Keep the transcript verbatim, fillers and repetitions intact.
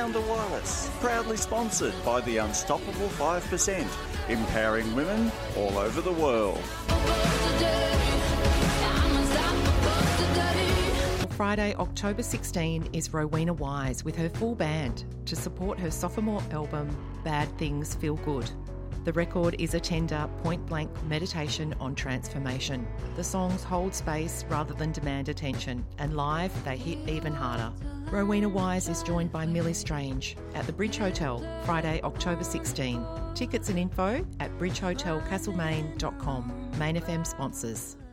Sounder Wireless, proudly sponsored by the Unstoppable five percent, empowering women all over the world. Friday, October sixteenth is Rowena Wise with her full band to support her sophomore album, Bad Things Feel Good. The record is a tender, point-blank meditation on transformation. The songs hold space rather than demand attention, and live they hit even harder. Rowena Wise is joined by Millie Strange at the Bridge Hotel, Friday, October sixteenth. Tickets and info at bridge hotel castlemaine dot com. Main F M sponsors.